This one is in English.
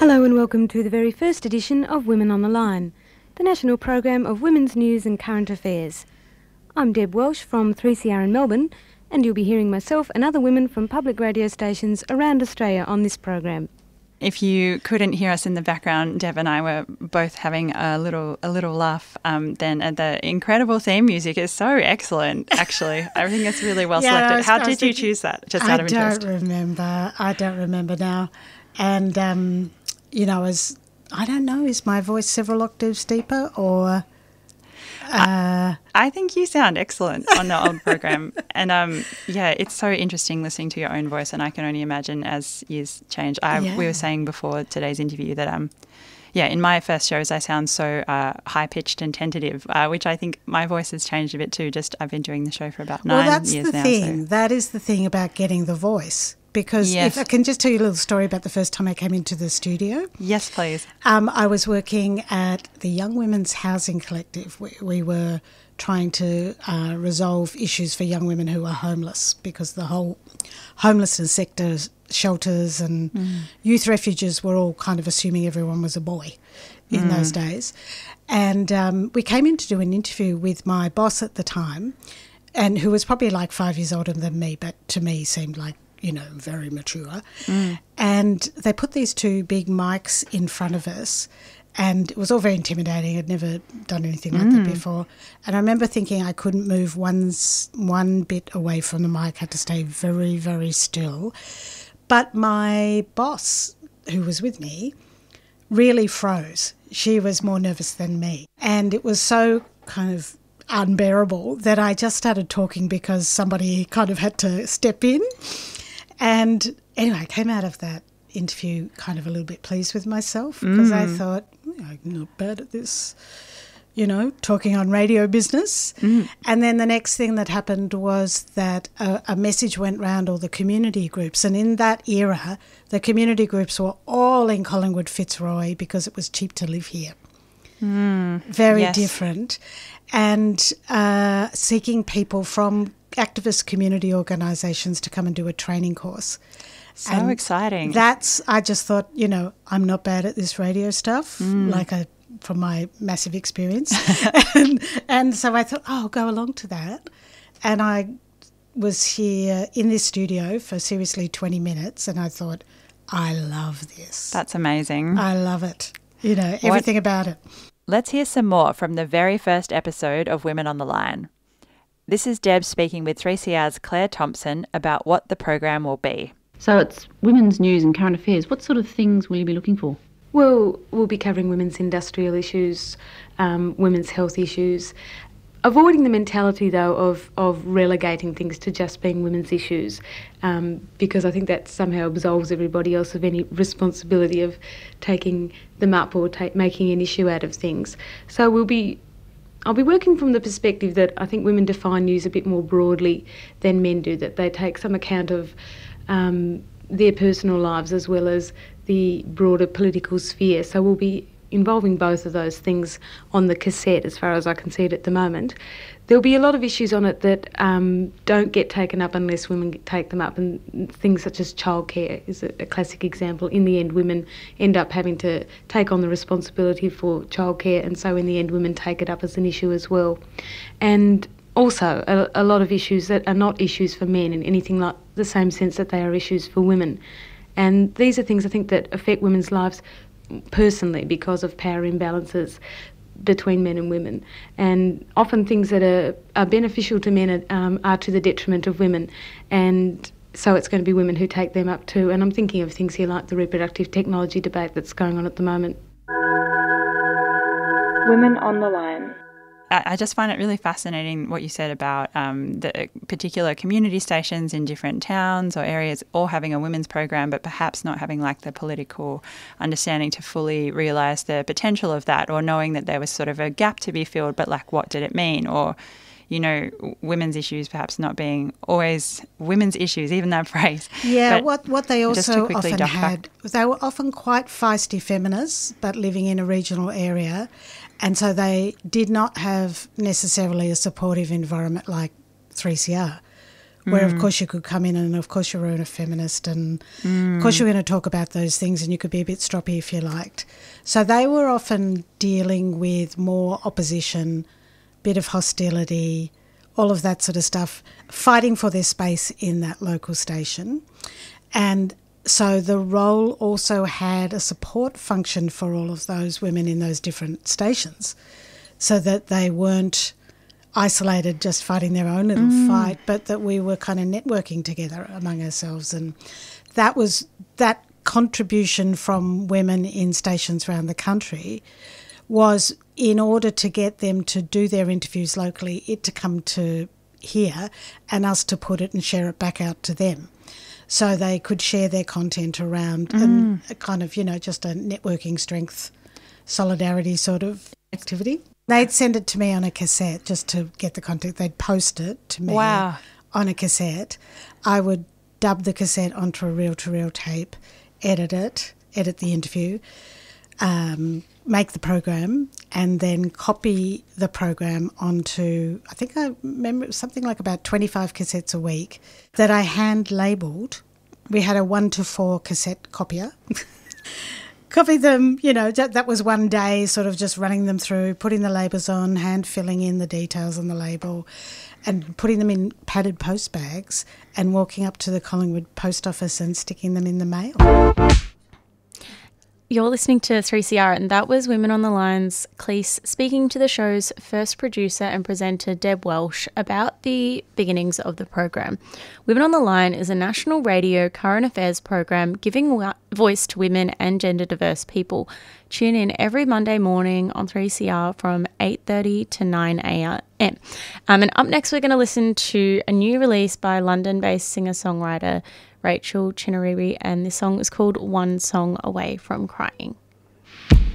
Hello and welcome to the very first edition of Women on the Line, the national program of women's news and current affairs. I'm Deb Welsh from 3CR in Melbourne, and you'll be hearing myself and other women from public radio stations around Australia on this program. If you couldn't hear us in the background, Deb and I were both having a little laugh. Then the incredible theme music is so excellent, actually. I think it's really well selected. How did you choose that, just out of interest? I don't remember now. And, I don't know, is my voice several octaves deeper or... I think you sound excellent on the old program. And, it's so interesting listening to your own voice, and I can only imagine as years change. We were saying before today's interview that, in my first shows I sound so high-pitched and tentative, which I think my voice has changed a bit too. I've been doing the show for about 9 years now. Well, that's the thing. So. That is the thing about getting the voice. Because if I can just tell you a little story about the first time I came into the studio. Yes, please. I was working at the Young Women's Housing Collective. We were trying to resolve issues for young women who are homeless, because the whole homelessness sector, shelters and youth refuges were all kind of assuming everyone was a boy in those days. And we came in to do an interview with my boss at the time, and who was probably like 5 years older than me, but to me seemed like, very mature. And they put these two big mics in front of us, and it was all very intimidating. I'd never done anything like that before. And I remember thinking I couldn't move one bit away from the mic, had to stay very, very still. But my boss, who was with me, really froze. She was more nervous than me. And it was so kind of unbearable that I just started talking because somebody kind of had to step in. And anyway, I came out of that interview kind of a little bit pleased with myself, because I thought, I'm not bad at this, talking on radio business. And then the next thing that happened was that a message went round all the community groups. And in that era, the community groups were all in Collingwood Fitzroy because it was cheap to live here. Very different. And seeking people from activist community organisations to come and do a training course. So exciting. I just thought, I'm not bad at this radio stuff, from my massive experience. and so I thought, I'll go along to that. And I was here in this studio for seriously 20 minutes, and I thought, I love this. That's amazing. I love it. Everything about it. Let's hear some more from the very first episode of Women on the Line. This is Deb speaking with 3CR's Claire Thompson about what the program will be. So it's women's news and current affairs. What sort of things will you be looking for? Well, we'll be covering women's industrial issues, women's health issues, avoiding the mentality, though, of relegating things to just being women's issues, because I think that somehow absolves everybody else of any responsibility of taking them up or making an issue out of things. So I'll be working from the perspective that I think women define news a bit more broadly than men do, that they take some account of their personal lives as well as the broader political sphere. So we'll be involving both of those things on the cassette, as far as I can see it at the moment. There'll be a lot of issues on it that don't get taken up unless women take them up, and things such as childcare is a classic example. In the end, women end up having to take on the responsibility for childcare, and so in the end women take it up as an issue as well. And also a lot of issues that are not issues for men in anything like the same sense that they are issues for women. And these are things I think that affect women's lives personally because of power imbalances between men and women, and often things that are beneficial to men are to the detriment of women, and so it's going to be women who take them up too. And I'm thinking of things here like the reproductive technology debate that's going on at the moment. Women on the Line. I just find it really fascinating what you said about the particular community stations in different towns or areas all having a women's program, but perhaps not having like the political understanding to fully realise the potential of that, or knowing that there was sort of a gap to be filled, but like what did it mean? Or, women's issues perhaps not being always women's issues, even that phrase. Yeah, what they also often had, they were often quite feisty feminists, but living in a regional area. And so they did not have necessarily a supportive environment like 3CR, where of course you could come in and of course you were a feminist and of course you were going to talk about those things and you could be a bit stroppy if you liked. So they were often dealing with more opposition, bit of hostility, all of that sort of stuff, fighting for their space in that local station. And so the role also had a support function for all of those women in those different stations so that they weren't isolated just fighting their own little fight, but that we were kind of networking together among ourselves. And that was that contribution from women in stations around the country was in order to get them to do their interviews locally, it to come to here and us to put it and share it back out to them. So they could share their content around and kind of, just a networking strength, solidarity sort of activity. They'd send it to me on a cassette just to get the content. They'd post it to me on a cassette. I would dub the cassette onto a reel-to-reel tape, edit the interview, make the program, and then copy the program onto, I think I remember something like about 25 cassettes a week that I hand-labelled. We had a 1-to-4 cassette copier. Copy them, that was one day, sort of just running them through, putting the labels on, hand filling in the details on the label and putting them in padded post bags and walking up to the Collingwood post office and sticking them in the mail. You're listening to 3CR, and that was Women on the Line's Cleese speaking to the show's first producer and presenter, Deb Welsh, about the beginnings of the program. Women on the Line is a national radio current affairs program giving voice to women and gender diverse people. Tune in every Monday morning on 3CR from 8:30 to 9 a.m. And up next, we're going to listen to a new release by London-based singer-songwriter Rachel Chinariri, and this song is called One Song Away from Crying.